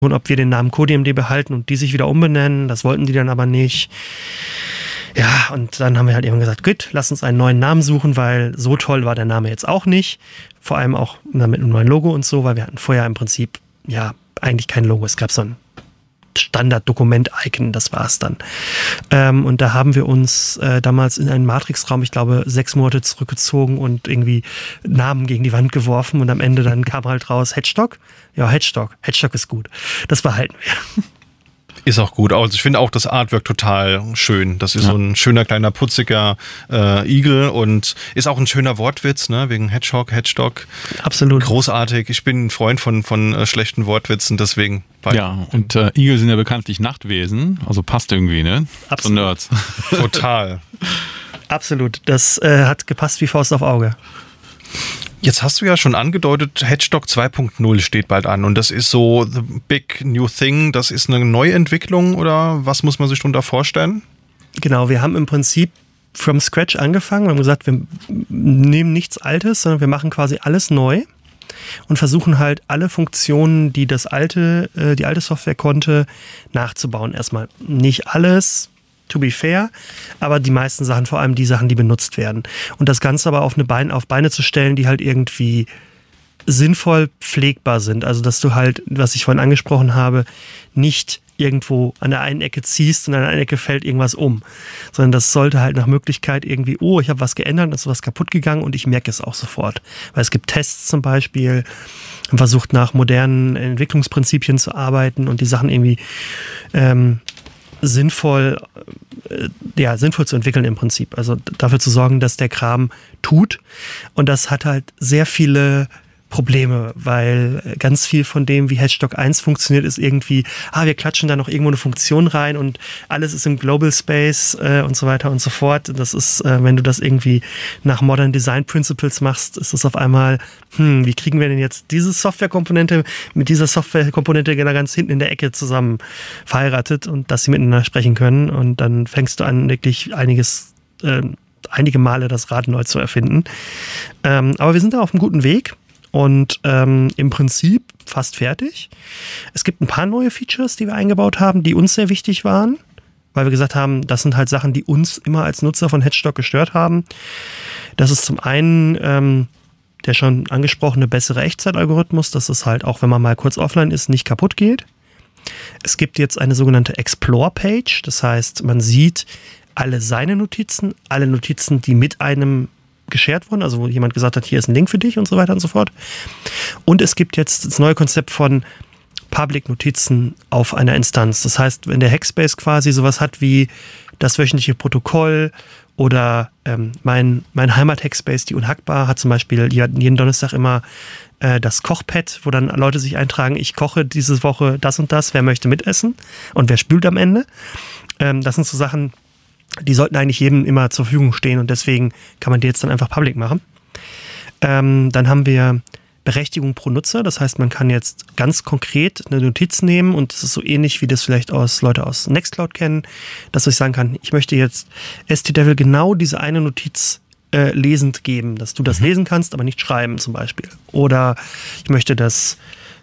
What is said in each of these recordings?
und ob wir den Namen CodeMD behalten und die sich wieder umbenennen. Das wollten die dann aber nicht. Ja, und dann haben wir halt eben gesagt, gut, lass uns einen neuen Namen suchen, weil so toll war der Name jetzt auch nicht. Vor allem auch mit einem neuen Logo und so, weil wir hatten vorher im Prinzip, ja, eigentlich kein Logo. Es gab so ein Standard-Dokument-Icon, das war's dann. Und da haben wir uns damals in einen Matrix-Raum, ich glaube, 6 Monate zurückgezogen und irgendwie Namen gegen die Wand geworfen und am Ende dann kam halt raus, Hedgehog? Ja, Hedgehog ist gut. Das behalten wir. Ist auch gut. Also ich finde auch das Artwork total schön. Das ist so ein schöner, kleiner, putziger Igel und ist auch ein schöner Wortwitz, ne? Wegen Hedgehog. Absolut. Großartig. Ich bin ein Freund von schlechten Wortwitzen, deswegen. Ja, und Igel sind ja bekanntlich Nachtwesen, also passt irgendwie, ne? Absolut. So Nerds. Total. Absolut. Das hat gepasst wie Faust auf Auge. Jetzt hast du ja schon angedeutet, Hedgehog 2.0 steht bald an und das ist so the big new thing, das ist eine Neuentwicklung oder was muss man sich darunter vorstellen? Genau, wir haben im Prinzip from scratch angefangen. Wir haben gesagt, wir nehmen nichts Altes, sondern wir machen quasi alles neu und versuchen halt alle Funktionen, die die alte Software konnte, nachzubauen. Erstmal nicht alles, to be fair, aber die meisten Sachen, vor allem die Sachen, die benutzt werden. Und das Ganze aber auf Beine zu stellen, die halt irgendwie sinnvoll pflegbar sind. Also, dass du halt, was ich vorhin angesprochen habe, nicht irgendwo an der einen Ecke ziehst und an der einen Ecke fällt irgendwas um. Sondern das sollte halt nach Möglichkeit irgendwie, ich habe was geändert, ist was kaputt gegangen und ich merke es auch sofort. Weil es gibt Tests zum Beispiel, man versucht nach modernen Entwicklungsprinzipien zu arbeiten und die Sachen irgendwie sinnvoll zu entwickeln im Prinzip. Also dafür zu sorgen, dass der Kram tut. Und das hat halt sehr viele Probleme, weil ganz viel von dem, wie Hedgehog 1 funktioniert, ist irgendwie, wir klatschen da noch irgendwo eine Funktion rein und alles ist im Global Space und so weiter und so fort. Das ist, wenn du das irgendwie nach Modern Design Principles machst, ist es auf einmal, wie kriegen wir denn jetzt diese Softwarekomponente mit dieser Softwarekomponente ganz hinten in der Ecke zusammen verheiratet und dass sie miteinander sprechen können und dann fängst du an, wirklich einige Male das Rad neu zu erfinden. Aber wir sind da auf einem guten Weg. Und im Prinzip fast fertig. Es gibt ein paar neue Features, die wir eingebaut haben, die uns sehr wichtig waren, weil wir gesagt haben, das sind halt Sachen, die uns immer als Nutzer von Hedgehog gestört haben. Das ist zum einen der schon angesprochene bessere Echtzeitalgorithmus, dass es halt auch, wenn man mal kurz offline ist, nicht kaputt geht. Es gibt jetzt eine sogenannte Explore-Page, das heißt, man sieht alle seine Notizen, alle Notizen, die mit einem geshared wurden, also wo jemand gesagt hat, hier ist ein Link für dich und so weiter und so fort. Und es gibt jetzt das neue Konzept von Public-Notizen auf einer Instanz. Das heißt, wenn der Hackspace quasi sowas hat wie das wöchentliche Protokoll oder mein Heimat-Hackspace, die Unhackbar, hat zum Beispiel jeden Donnerstag immer das Kochpad, wo dann Leute sich eintragen, ich koche diese Woche das und das, wer möchte mitessen und wer spült am Ende. Das sind so Sachen, die sollten eigentlich jedem immer zur Verfügung stehen und deswegen kann man die jetzt dann einfach public machen. Dann haben wir Berechtigung pro Nutzer, das heißt, man kann jetzt ganz konkret eine Notiz nehmen und das ist so ähnlich, wie das vielleicht Leute aus Nextcloud kennen, dass ich sagen kann, ich möchte jetzt ST-Devil genau diese eine Notiz lesend geben, dass du das lesen kannst, aber nicht schreiben zum Beispiel. Oder ich möchte, dass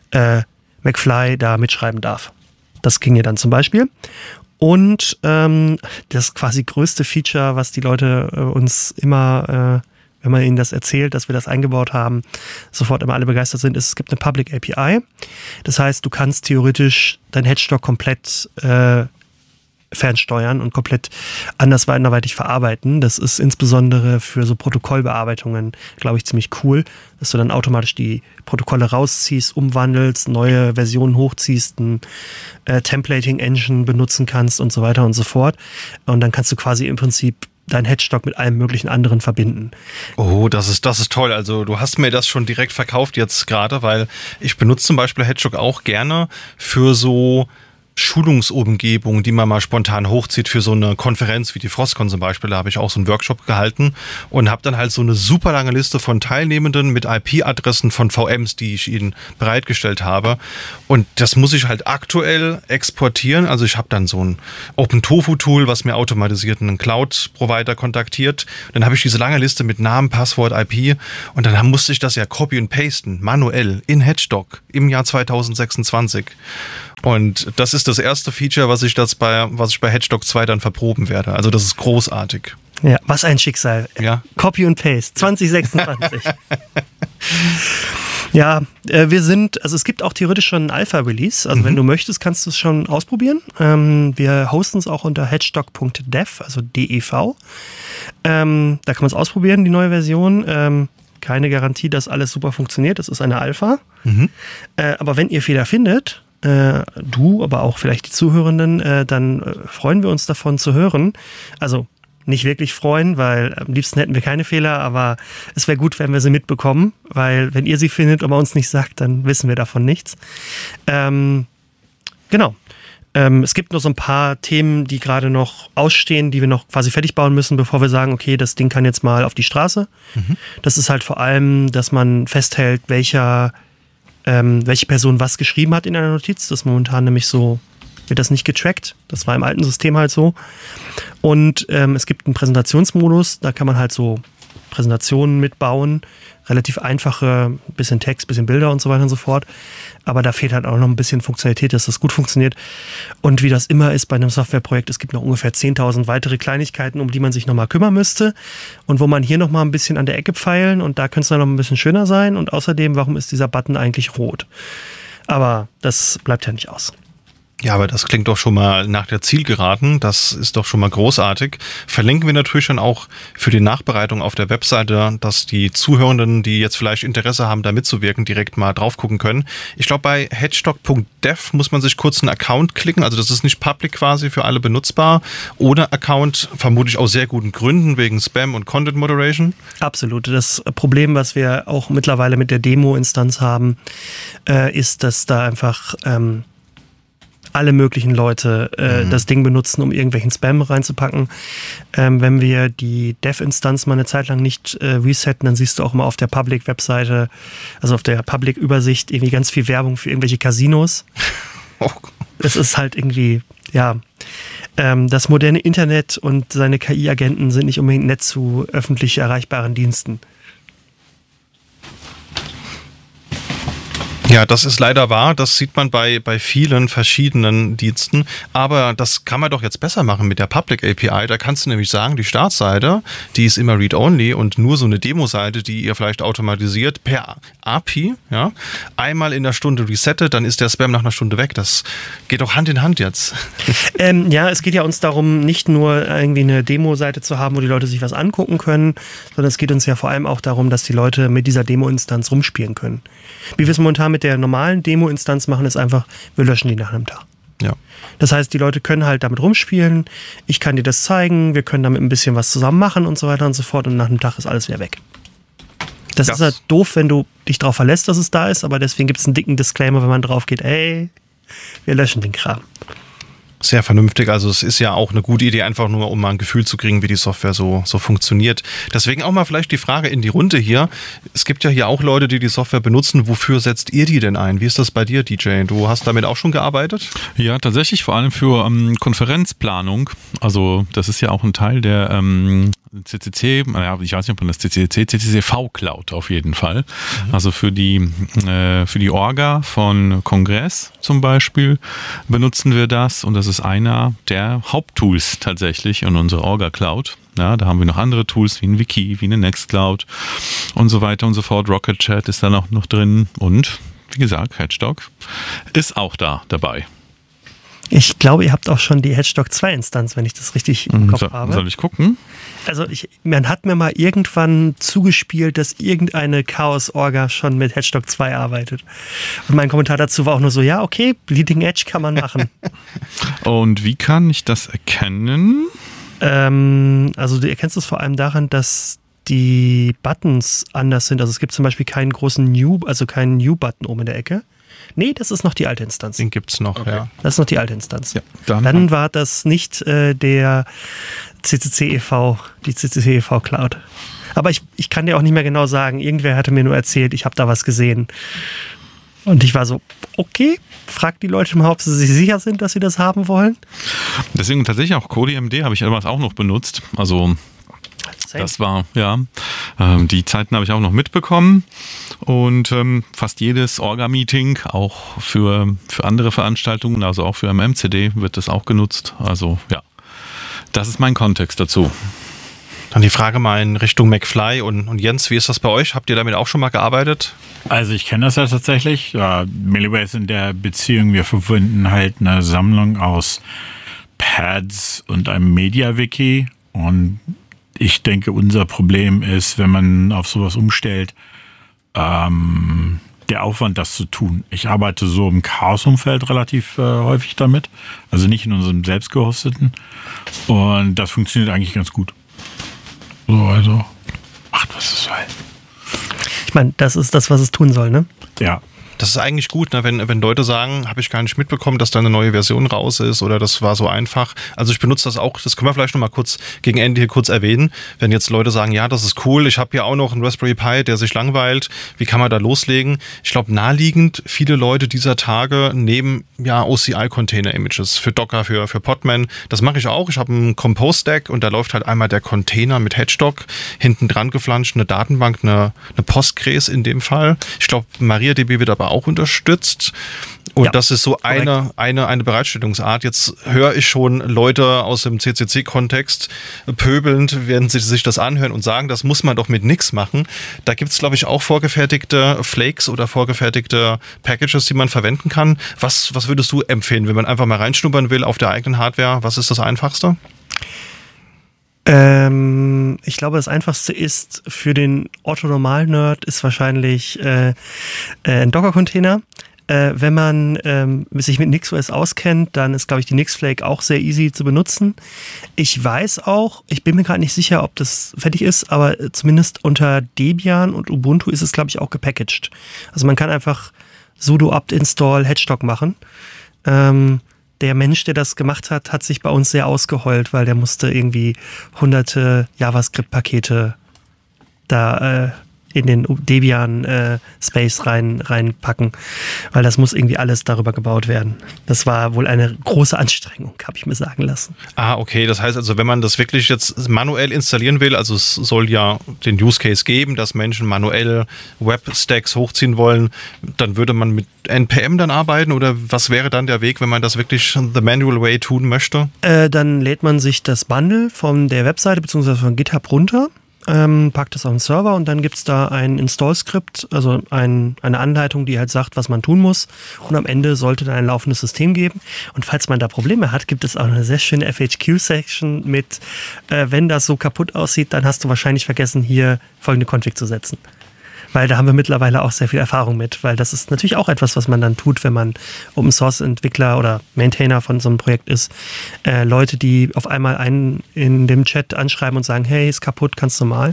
McFly da mitschreiben darf. Das ging ja dann zum Beispiel. Und das quasi größte Feature, was die Leute uns immer, wenn man ihnen das erzählt, dass wir das eingebaut haben, sofort immer alle begeistert sind, ist, es gibt eine Public API. Das heißt, du kannst theoretisch dein Hedgehog komplett fernsteuern und komplett anderweitig verarbeiten. Das ist insbesondere für so Protokollbearbeitungen, glaube ich, ziemlich cool, dass du dann automatisch die Protokolle rausziehst, umwandelst, neue Versionen hochziehst, ein Templating-Engine benutzen kannst und so weiter und so fort. Und dann kannst du quasi im Prinzip dein Hedgehog mit allem möglichen anderen verbinden. Oh, das ist toll. Also du hast mir das schon direkt verkauft jetzt gerade, weil ich benutze zum Beispiel Hedgehog auch gerne für so Schulungsumgebung, die man mal spontan hochzieht für so eine Konferenz wie die Frostcon zum Beispiel. Da habe ich auch so einen Workshop gehalten und habe dann halt so eine super lange Liste von Teilnehmenden mit IP-Adressen von VMs, die ich ihnen bereitgestellt habe. Und das muss ich halt aktuell exportieren. Also ich habe dann so ein OpenTofu-Tool, was mir automatisiert einen Cloud-Provider kontaktiert. Dann habe ich diese lange Liste mit Namen, Passwort, IP und dann musste ich das ja copy und pasten, manuell in Hedgehog im Jahr 2026. Und das ist das erste Feature, was ich bei Hedgehog 2 dann verproben werde. Also das ist großartig. Ja, was ein Schicksal. Ja. Copy und Paste, 2026. Ja, es gibt auch theoretisch schon einen Alpha-Release. Also wenn du möchtest, kannst du es schon ausprobieren. Wir hosten es auch unter hedgehog.dev, also DEV. Da kann man es ausprobieren, die neue Version. Keine Garantie, dass alles super funktioniert. Das ist eine Alpha. Aber wenn ihr Fehler findet, du, aber auch vielleicht die Zuhörenden, dann freuen wir uns davon zu hören. Also nicht wirklich freuen, weil am liebsten hätten wir keine Fehler, aber es wäre gut, wenn wir sie mitbekommen, weil wenn ihr sie findet, aber uns nicht sagt, dann wissen wir davon nichts. Genau. Es gibt noch so ein paar Themen, die gerade noch ausstehen, die wir noch quasi fertig bauen müssen, bevor wir sagen, okay, das Ding kann jetzt mal auf die Straße. Das ist halt vor allem, dass man festhält, welche Person was geschrieben hat in einer Notiz. Das ist momentan nämlich so, wird das nicht getrackt. Das war im alten System halt so. Und es gibt einen Präsentationsmodus, da kann man halt so Präsentationen mitbauen. Relativ einfache, bisschen Text, bisschen Bilder und so weiter und so fort. Aber da fehlt halt auch noch ein bisschen Funktionalität, dass das gut funktioniert. Und wie das immer ist bei einem Softwareprojekt, es gibt noch ungefähr 10.000 weitere Kleinigkeiten, um die man sich nochmal kümmern müsste. Und wo man hier nochmal ein bisschen an der Ecke feilen und da könnte es dann noch ein bisschen schöner sein. Und außerdem, warum ist dieser Button eigentlich rot? Aber das bleibt ja nicht aus. Ja, aber das klingt doch schon mal nach der Zielgeraden. Das ist doch schon mal großartig. Verlinken wir natürlich dann auch für die Nachbereitung auf der Webseite, dass die Zuhörenden, die jetzt vielleicht Interesse haben, da mitzuwirken, direkt mal drauf gucken können. Ich glaube, bei hedgehog.dev muss man sich kurz einen Account klicken. Also das ist nicht public quasi für alle benutzbar. Ohne Account, vermutlich aus sehr guten Gründen, wegen Spam und Content Moderation. Absolut. Das Problem, was wir auch mittlerweile mit der Demo-Instanz haben, ist, dass da einfach alle möglichen Leute das Ding benutzen, um irgendwelchen Spam reinzupacken. Wenn wir die Dev-Instanz mal eine Zeit lang nicht resetten, dann siehst du auch immer auf der Public-Webseite, also auf der Public-Übersicht, irgendwie ganz viel Werbung für irgendwelche Casinos. Es ist halt irgendwie, ja, das moderne Internet und seine KI-Agenten sind nicht unbedingt nett zu öffentlich erreichbaren Diensten. Ja, das ist leider wahr. Das sieht man bei vielen verschiedenen Diensten. Aber das kann man doch jetzt besser machen mit der Public API. Da kannst du nämlich sagen, die Startseite, die ist immer Read-Only und nur so eine Demo-Seite, die ihr vielleicht automatisiert per API, ja, einmal in der Stunde resettet, dann ist der Spam nach einer Stunde weg. Das geht doch Hand in Hand jetzt. Ja, es geht ja uns darum, nicht nur irgendwie eine Demo-Seite zu haben, wo die Leute sich was angucken können, sondern es geht uns ja vor allem auch darum, dass die Leute mit dieser Demo-Instanz rumspielen können. Wie wir es momentan mit der normalen Demo-Instanz machen, ist einfach, wir löschen die nach einem Tag. Ja. Das heißt, die Leute können halt damit rumspielen, ich kann dir das zeigen, wir können damit ein bisschen was zusammen machen und so weiter und so fort und nach einem Tag ist alles wieder weg. Das ist halt doof, wenn du dich darauf verlässt, dass es da ist, aber deswegen gibt es einen dicken Disclaimer, wenn man drauf geht, ey, wir löschen den Kram. Sehr vernünftig, also es ist ja auch eine gute Idee, einfach nur, um mal ein Gefühl zu kriegen, wie die Software so funktioniert. Deswegen auch mal vielleicht die Frage in die Runde hier. Es gibt ja hier auch Leute, die die Software benutzen. Wofür setzt ihr die denn ein? Wie ist das bei dir, DJ? Du hast damit auch schon gearbeitet? Ja, tatsächlich vor allem für Konferenzplanung. Also das ist ja auch ein Teil der CCC, ich weiß nicht, ob man das CCC Cloud auf jeden Fall. Also für die Orga von Kongress zum Beispiel benutzen wir das und das ist einer der Haupttools tatsächlich in unserer Orga Cloud. Ja, da haben wir noch andere Tools wie ein Wiki, wie eine Nextcloud und so weiter und so fort. Rocket Chat ist da noch drin und wie gesagt, Hedgehog ist auch dabei. Ich glaube, ihr habt auch schon die Hedgehog 2 Instanz, wenn ich das richtig im Kopf habe. Soll ich gucken? Also man hat mir mal irgendwann zugespielt, dass irgendeine Chaos-Orga schon mit Hedgehog 2 arbeitet. Und mein Kommentar dazu war auch nur so, ja, okay, Bleeding Edge kann man machen. Und wie kann ich das erkennen? Also du erkennst es vor allem daran, dass die Buttons anders sind. Also es gibt zum Beispiel keinen großen keinen New-Button oben in der Ecke. Nee, das ist noch die alte Instanz. Den gibt's noch, okay. Ja. Das ist noch die alte Instanz. Ja, dann war das nicht der CCC e.V., die CCC e.V. Cloud. Aber ich kann dir auch nicht mehr genau sagen. Irgendwer hatte mir nur erzählt, ich habe da was gesehen. Und ich war so, okay, frag die Leute mal, ob sie sich sicher sind, dass sie das haben wollen. Deswegen tatsächlich auch CodeMD habe ich etwas auch noch benutzt. Also Das war, ja, die Zeiten habe ich auch noch mitbekommen und fast jedes Orga-Meeting, auch für andere Veranstaltungen, also auch für MMCD wird das auch genutzt. Also ja, das ist mein Kontext dazu. Dann die Frage mal in Richtung McFly und Jens, wie ist das bei euch? Habt ihr damit auch schon mal gearbeitet? Also ich kenne das ja tatsächlich. Milliway ist in der Beziehung, wir verwenden halt eine Sammlung aus Pads und einem Media-Wiki. Und ich denke, unser Problem ist, wenn man auf sowas umstellt, der Aufwand, das zu tun. Ich arbeite so im Chaos-Umfeld relativ häufig damit, also nicht in unserem selbst gehosteten. Und das funktioniert eigentlich ganz gut. So, also macht, was es soll. Ich meine, das ist das, was es tun soll, ne? Ja. Das ist eigentlich gut, ne? wenn Leute sagen, habe ich gar nicht mitbekommen, dass da eine neue Version raus ist oder das war so einfach. Also ich benutze das auch, das können wir vielleicht noch mal kurz gegen Ende hier kurz erwähnen. Wenn jetzt Leute sagen, ja, das ist cool, ich habe hier auch noch einen Raspberry Pi, der sich langweilt, wie kann man da loslegen? Ich glaube, naheliegend, viele Leute dieser Tage nehmen ja OCI-Container-Images für Docker, für Podman. Das mache ich auch. Ich habe einen Compose-Stack und da läuft halt einmal der Container mit Hedgedoc, hinten dran geflanscht, eine Datenbank, eine Postgres in dem Fall. Ich glaube, MariaDB wird aber auch unterstützt. Und ja, das ist so eine Bereitstellungsart. Jetzt höre ich schon Leute aus dem CCC-Kontext pöbelnd, werden sich das anhören und sagen, das muss man doch mit nix machen. Da gibt es, glaube ich, auch vorgefertigte Flakes oder vorgefertigte Packages, die man verwenden kann. Was würdest du empfehlen, wenn man einfach mal reinschnuppern will auf der eigenen Hardware? Was ist das Einfachste? Ich glaube, das Einfachste ist für den Otto-Normal-Nerd ist wahrscheinlich ein Docker-Container. Wenn man sich mit NixOS auskennt, dann ist, glaube ich, die Nixflake auch sehr easy zu benutzen. Ich weiß auch, ich bin mir gerade nicht sicher, ob das fertig ist, aber zumindest unter Debian und Ubuntu ist es, glaube ich, auch gepackaged. Also man kann einfach sudo apt-install Hedgedoc machen. Der Mensch, der das gemacht hat, hat sich bei uns sehr ausgeheult, weil der musste irgendwie hunderte JavaScript-Pakete da in den Debian-Space reinpacken, weil das muss irgendwie alles darüber gebaut werden. Das war wohl eine große Anstrengung, habe ich mir sagen lassen. Ah, okay. Das heißt also, wenn man das wirklich jetzt manuell installieren will, also es soll ja den Use Case geben, dass Menschen manuell Web-Stacks hochziehen wollen, dann würde man mit NPM dann arbeiten oder was wäre dann der Weg, wenn man das wirklich the manual way tun möchte? Dann lädt man sich das Bundle von der Webseite bzw. von GitHub runter, packt es auf den Server und dann gibt es da ein Install-Skript, also eine Anleitung, die halt sagt, was man tun muss. Und am Ende sollte dann ein laufendes System geben. Und falls man da Probleme hat, gibt es auch eine sehr schöne FAQ-Section mit, wenn das so kaputt aussieht, dann hast du wahrscheinlich vergessen, hier folgende Config zu setzen. Weil da haben wir mittlerweile auch sehr viel Erfahrung mit, weil das ist natürlich auch etwas, was man dann tut, wenn man Open-Source-Entwickler oder Maintainer von so einem Projekt ist. Leute, die auf einmal einen in dem Chat anschreiben und sagen, hey, ist kaputt, kannst du mal?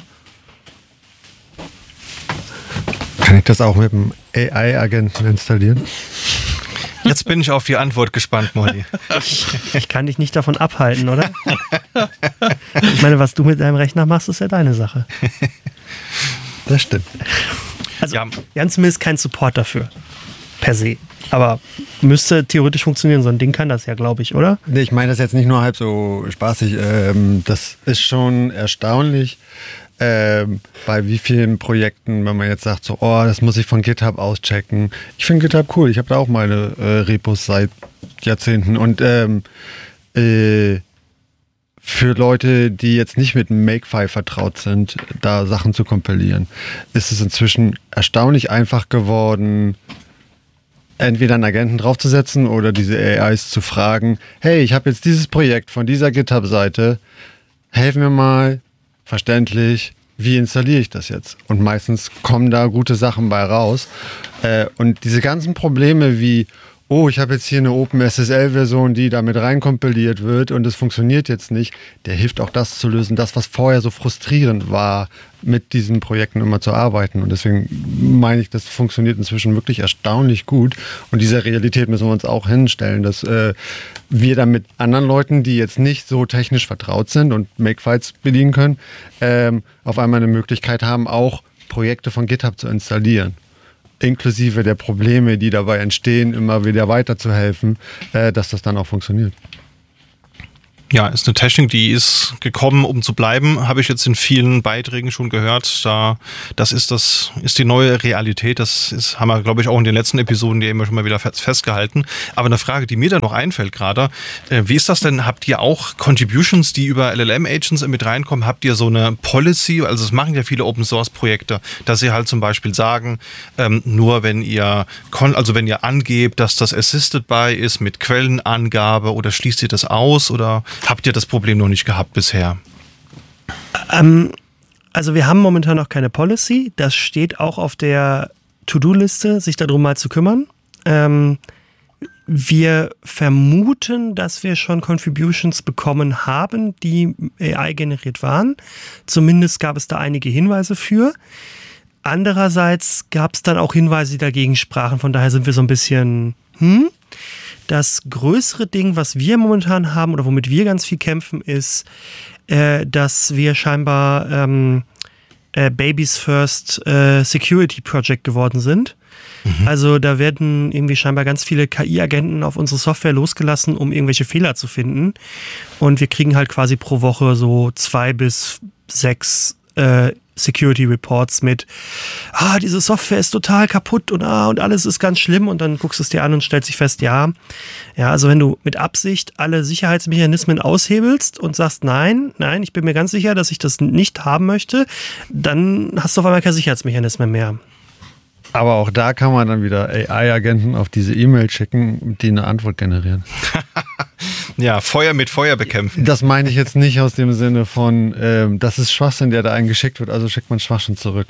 Kann ich das auch mit dem AI-Agenten installieren? Jetzt bin ich auf die Antwort gespannt, Molly. Ich kann dich nicht davon abhalten, oder? Ich meine, was du mit deinem Rechner machst, ist ja deine Sache. Das stimmt. Also, wir haben zumindest keinen Support dafür, per se. Aber müsste theoretisch funktionieren. So ein Ding kann das ja, glaube ich, oder? Nee, ich meine das jetzt nicht nur halb so spaßig. Das ist schon erstaunlich, bei wie vielen Projekten, wenn man jetzt sagt, so, oh, das muss ich von GitHub auschecken. Ich finde GitHub cool. Ich habe da auch meine Repos seit Jahrzehnten. Und für Leute, die jetzt nicht mit Makefile vertraut sind, da Sachen zu kompilieren, ist es inzwischen erstaunlich einfach geworden, entweder einen Agenten draufzusetzen oder diese AIs zu fragen, hey, ich habe jetzt dieses Projekt von dieser GitHub-Seite, helf mir mal, verständlich, wie installiere ich das jetzt? Und meistens kommen da gute Sachen bei raus. Und diese ganzen Probleme wie, oh, ich habe jetzt hier eine OpenSSL-Version, die damit reinkompiliert wird und es funktioniert jetzt nicht, der hilft auch das zu lösen, das, was vorher so frustrierend war, mit diesen Projekten immer zu arbeiten. Und deswegen meine ich, das funktioniert inzwischen wirklich erstaunlich gut. Und dieser Realität müssen wir uns auch hinstellen, dass wir dann mit anderen Leuten, die jetzt nicht so technisch vertraut sind und Makefiles bedienen können, auf einmal eine Möglichkeit haben, auch Projekte von GitHub zu installieren. Inklusive der Probleme, die dabei entstehen, immer wieder weiterzuhelfen, dass das dann auch funktioniert. Ja, ist eine Technik, die ist gekommen, um zu bleiben, habe ich jetzt in vielen Beiträgen schon gehört. Das ist die neue Realität. Haben wir, glaube ich, auch in den letzten Episoden die immer schon mal wieder festgehalten. Aber eine Frage, die mir da noch einfällt gerade, wie ist das denn? Habt ihr auch Contributions, die über LLM-Agents mit reinkommen? Habt ihr so eine Policy? Also das machen ja viele Open-Source-Projekte, dass sie halt zum Beispiel sagen, nur wenn ihr angebt, dass das Assisted by ist mit Quellenangabe, oder schließt ihr das aus, oder habt ihr das Problem noch nicht gehabt bisher? Also wir haben momentan noch keine Policy. Das steht auch auf der To-Do-Liste, sich darum mal zu kümmern. Wir vermuten, dass wir schon Contributions bekommen haben, die AI-generiert waren. Zumindest gab es da einige Hinweise für. Andererseits gab es dann auch Hinweise, die dagegen sprachen. Von daher sind wir so ein bisschen... Das größere Ding, was wir momentan haben oder womit wir ganz viel kämpfen, ist, dass wir scheinbar Baby's First Security Project geworden sind. Also da werden irgendwie scheinbar ganz viele KI-Agenten auf unsere Software losgelassen, um irgendwelche Fehler zu finden. Und wir kriegen halt quasi pro Woche so 2 bis 6 Security Reports mit, diese Software ist total kaputt und alles ist ganz schlimm, und dann guckst du es dir an und stellst dich fest, also wenn du mit Absicht alle Sicherheitsmechanismen aushebelst und sagst, nein, ich bin mir ganz sicher, dass ich das nicht haben möchte, dann hast du auf einmal keine Sicherheitsmechanismen mehr. Aber auch da kann man dann wieder AI-Agenten auf diese E-Mail schicken, die eine Antwort generieren. Ja, Feuer mit Feuer bekämpfen. Das meine ich jetzt nicht aus dem Sinne von, das ist Schwachsinn, der da eingeschickt wird, also schickt man Schwachsinn zurück.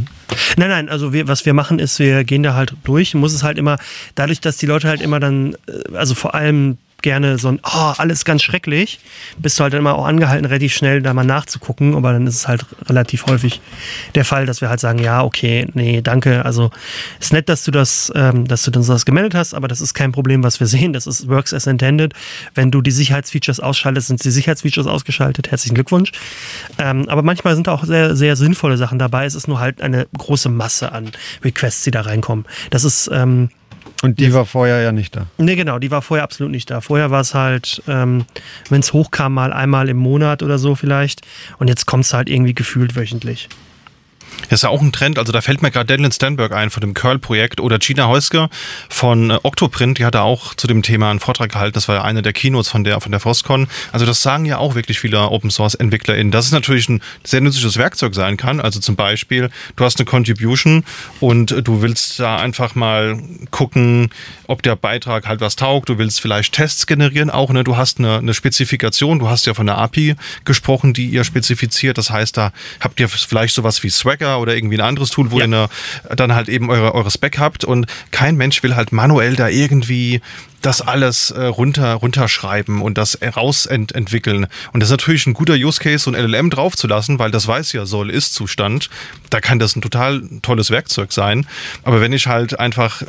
Nein, also was wir machen ist, wir gehen da halt durch. Muss es halt immer, dadurch, dass die Leute halt immer dann, also vor allem gerne so ein, alles ganz schrecklich, bist du halt immer auch angehalten, relativ schnell da mal nachzugucken, aber dann ist es halt relativ häufig der Fall, dass wir halt sagen, ja, okay, nee, danke, also ist nett, dass du dann sowas gemeldet hast, aber das ist kein Problem, was wir sehen, das ist works as intended. Wenn du die Sicherheitsfeatures ausschaltest, sind die Sicherheitsfeatures ausgeschaltet, herzlichen Glückwunsch. Aber manchmal sind auch sehr, sehr sinnvolle Sachen dabei, es ist nur halt eine große Masse an Requests, die da reinkommen. Das ist, und die war vorher ja nicht da. Nee, genau, die war vorher absolut nicht da. Vorher war es halt, wenn es hochkam, mal einmal im Monat oder so vielleicht. Und jetzt kommt es halt irgendwie gefühlt wöchentlich. Das ist ja auch ein Trend, also da fällt mir gerade Devlin Stenberg ein von dem Curl-Projekt oder Gina Heusker von Octoprint, die hat da auch zu dem Thema einen Vortrag gehalten, das war ja eine der Keynotes von der FOSSCON. Also das sagen ja auch wirklich viele Open-Source-EntwicklerInnen, dass es natürlich ein sehr nützliches Werkzeug sein kann. Also zum Beispiel, du hast eine Contribution und du willst da einfach mal gucken, ob der Beitrag halt was taugt, du willst vielleicht Tests generieren auch, ne? Du hast eine Spezifikation, du hast ja von der API gesprochen, die ihr spezifiziert, das heißt, da habt ihr vielleicht sowas wie Swagger oder irgendwie ein anderes Tool, wo ihr dann halt eben eure Spec habt, und kein Mensch will halt manuell da irgendwie das alles runterschreiben und das rausentwickeln. Und das ist natürlich ein guter Use Case, so ein LLM draufzulassen, weil das weiß ja Soll-Ist-Zustand. Da kann das ein total tolles Werkzeug sein. Aber wenn ich halt einfach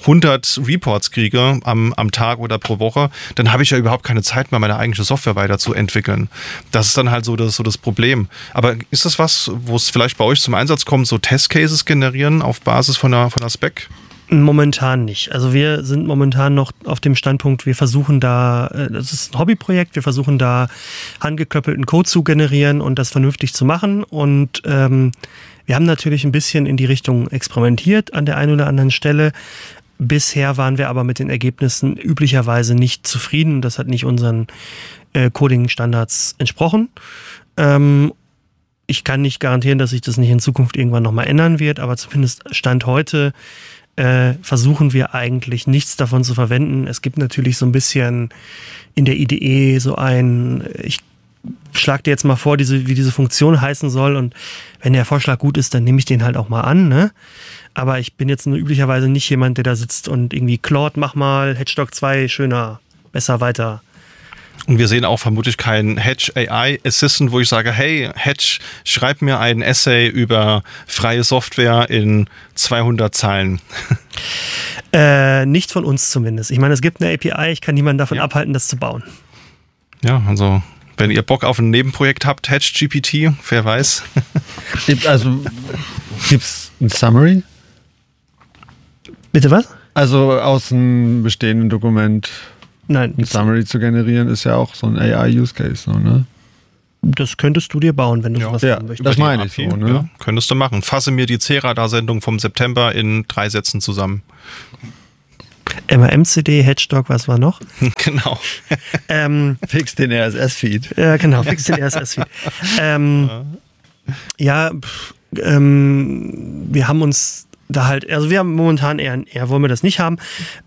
100 Reports kriege am Tag oder pro Woche, dann habe ich ja überhaupt keine Zeit mehr, meine eigentliche Software weiterzuentwickeln. Das ist dann halt so das Problem. Aber ist das was, wo es vielleicht bei euch zum Einsatz kommt, so Testcases generieren auf Basis von einer Spec? Momentan nicht. Also wir sind momentan noch auf dem Standpunkt, wir versuchen da, das ist ein Hobbyprojekt, wir versuchen da handgeklöppelten Code zu generieren und das vernünftig zu machen, und wir haben natürlich ein bisschen in die Richtung experimentiert an der einen oder anderen Stelle. Bisher waren wir aber mit den Ergebnissen üblicherweise nicht zufrieden. Das hat nicht unseren Coding-Standards entsprochen. Ich kann nicht garantieren, dass sich das nicht in Zukunft irgendwann nochmal ändern wird, aber zumindest Stand heute versuchen wir eigentlich nichts davon zu verwenden. Es gibt natürlich so ein bisschen in der IDE so ich schlage dir jetzt mal vor, wie diese Funktion heißen soll, und wenn der Vorschlag gut ist, dann nehme ich den halt auch mal an, ne? Aber ich bin jetzt nur üblicherweise nicht jemand, der da sitzt und irgendwie Claude, mach mal, Hedgehog 2, schöner, besser, weiter. Und wir sehen auch vermutlich keinen Hedge AI Assistant, wo ich sage, hey, Hedge, schreib mir einen Essay über freie Software in 200 Zeilen. Nicht von uns zumindest. Ich meine, es gibt eine API, ich kann niemanden davon abhalten, das zu bauen. Ja, also wenn ihr Bock auf ein Nebenprojekt habt, Hedge GPT, wer weiß. Also gibt's ein Summary? Bitte was? Also aus einem bestehenden Dokument. Nein. Ein Summary zu generieren ist ja auch so ein AI-Use-Case, so, ne? Das könntest du dir bauen, wenn du sowas Ja, haben möchtest. das meine ich API, so, ne? Ja, könntest du machen. Fasse mir die CERADA-Sendung vom September in 3 Sätzen zusammen. MAMCD, Hedgedog, was war noch? Genau. Fix den RSS-Feed. Ja, genau, fix den RSS-Feed. Wir haben uns da halt, also wir haben momentan eher wollen wir das nicht haben.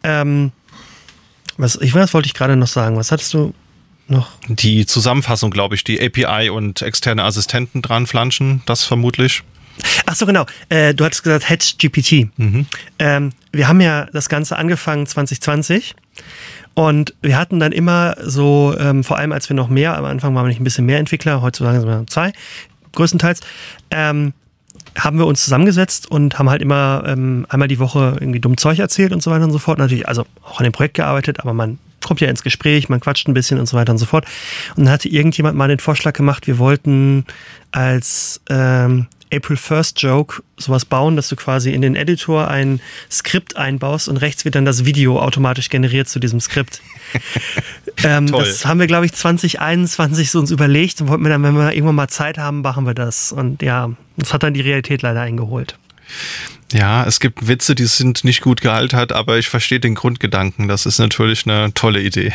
Was wollte ich gerade noch sagen? Was hattest du noch? Die Zusammenfassung, glaube ich, die API und externe Assistenten dran flanschen, das vermutlich. Ach so, genau. Du hattest gesagt HedgeGPT. Wir haben ja das Ganze angefangen 2020 und wir hatten dann immer so, vor allem als wir noch mehr, am Anfang waren wir nicht ein bisschen mehr Entwickler, heutzutage sind wir 2, größtenteils, haben wir uns zusammengesetzt und haben halt immer einmal die Woche irgendwie dumm Zeug erzählt und so weiter und so fort. Natürlich, also auch an dem Projekt gearbeitet, aber man kommt ja ins Gespräch, man quatscht ein bisschen und so weiter und so fort. Und dann hatte irgendjemand mal den Vorschlag gemacht, wir wollten als April 1st Joke sowas bauen, dass du quasi in den Editor ein Skript einbaust und rechts wird dann das Video automatisch generiert zu diesem Skript. Das haben wir, glaube ich, 2021 so uns überlegt und wollten wir dann, wenn wir irgendwann mal Zeit haben, machen wir das. Und ja, das hat dann die Realität leider eingeholt. Ja, es gibt Witze, die sind nicht gut gealtert, aber ich verstehe den Grundgedanken. Das ist natürlich eine tolle Idee.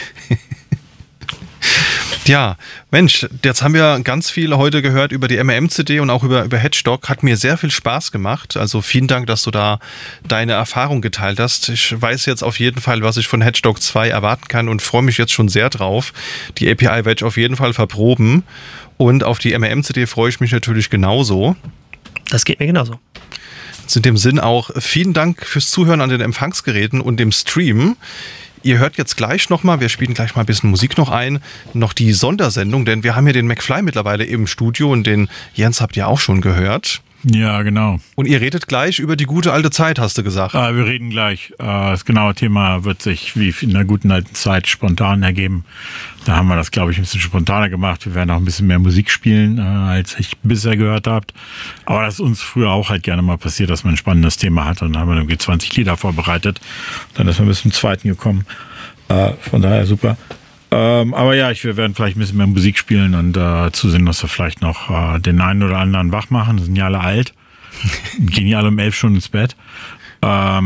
Ja, Mensch, jetzt haben wir ganz viel heute gehört über die MAMCD und auch über Hedgedog. Hat mir sehr viel Spaß gemacht. Also vielen Dank, dass du da deine Erfahrung geteilt hast. Ich weiß jetzt auf jeden Fall, was ich von Hedgedog 2 erwarten kann und freue mich jetzt schon sehr drauf. Die API werde ich auf jeden Fall verproben und auf die MAMCD freue ich mich natürlich genauso. Das geht mir genauso. In dem Sinn auch vielen Dank fürs Zuhören an den Empfangsgeräten und dem Stream. Ihr hört jetzt gleich nochmal, wir spielen gleich mal ein bisschen Musik noch ein, noch die Sondersendung, denn wir haben ja den McFly mittlerweile im Studio und den Jens habt ihr auch schon gehört. Ja, genau. Und ihr redet gleich über die gute alte Zeit, hast du gesagt. Wir reden gleich. Das genaue Thema wird sich wie in der guten alten Zeit spontan ergeben. Da haben wir das, glaube ich, ein bisschen spontaner gemacht. Wir werden auch ein bisschen mehr Musik spielen, als ich bisher gehört habt. Aber das ist uns früher auch halt gerne mal passiert, dass man ein spannendes Thema hat. Und dann haben wir irgendwie 20 Lieder vorbereitet. Dann ist man bis zum zweiten gekommen. Von daher super. Aber ja, wir werden vielleicht ein bisschen mehr Musik spielen und zusehen, dass wir vielleicht noch den einen oder anderen wach machen. Die sind ja alle alt. Gehen ja alle um 11 Stunden ins Bett. Ja,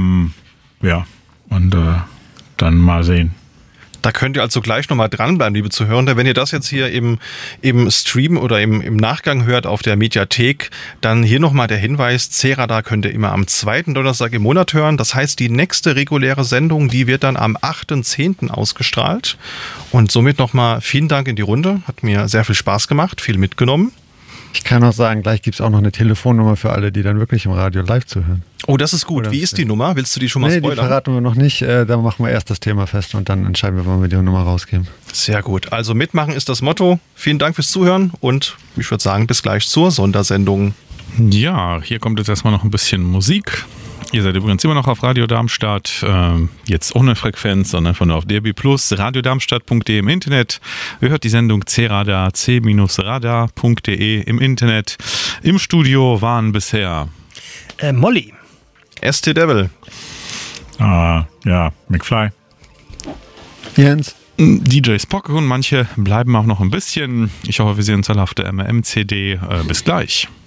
und dann mal sehen. Da könnt ihr also gleich nochmal dranbleiben, liebe Zuhörende. Wenn ihr das jetzt hier im Stream oder im Nachgang hört auf der Mediathek, dann hier nochmal der Hinweis, CERADA könnt ihr immer am 2. Donnerstag im Monat hören. Das heißt, die nächste reguläre Sendung, die wird dann am 8.10. ausgestrahlt. Und somit nochmal vielen Dank in die Runde. Hat mir sehr viel Spaß gemacht, viel mitgenommen. Ich kann auch sagen, gleich gibt es auch noch eine Telefonnummer für alle, die dann wirklich im Radio live zuhören. Oh, das ist gut. Wie ist die Nummer? Willst du die schon mal spoilern? Die verraten wir noch nicht. Da machen wir erst das Thema fest und dann entscheiden wir, wann wir die Nummer rausgeben. Sehr gut. Also mitmachen ist das Motto. Vielen Dank fürs Zuhören und ich würde sagen, bis gleich zur Sondersendung. Ja, hier kommt jetzt erstmal noch ein bisschen Musik. Ihr seid übrigens immer noch auf Radio Darmstadt, jetzt ohne Frequenz, sondern einfach nur auf DAB+, radiodarmstadt.de im Internet. Ihr hört die Sendung CERADA, c-radar.de im Internet. Im Studio waren bisher Molly, ST Devil, McFly, Jens, DJ Spock und manche bleiben auch noch ein bisschen. Ich hoffe, wir sehen uns alle auf der MAMCD. Bis gleich.